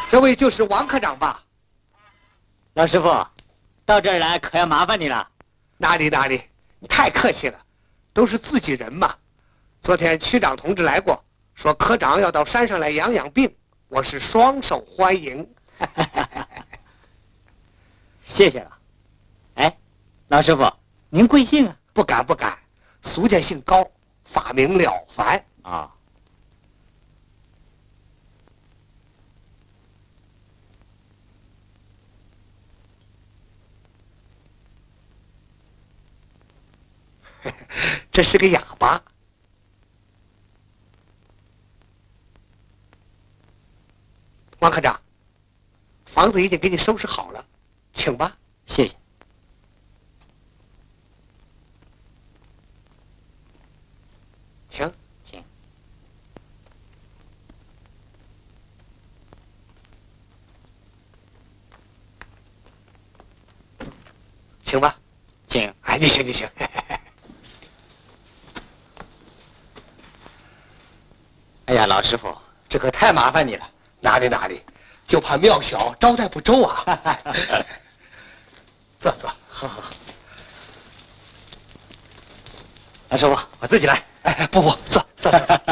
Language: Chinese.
这位就是王科长吧？ 老师傅，到这儿来可要麻烦你了。 哪里，你太客气了，都是自己人嘛。昨天区长同志来过，说科长要到山上来养病，我是双手欢迎。 谢谢了。哎，老师傅，您贵姓啊？ 不敢，俗家姓高，法名了凡。 啊。 这是个哑巴。王科长，房子已经给你收拾好了，请吧。 谢谢。 请。请吧。 请。 哎，你请。 哎呀，老师傅，这可太麻烦你了。 哪里，就怕庙小招待不周啊。坐。好。 老师傅，我自己来。 哎，不，坐。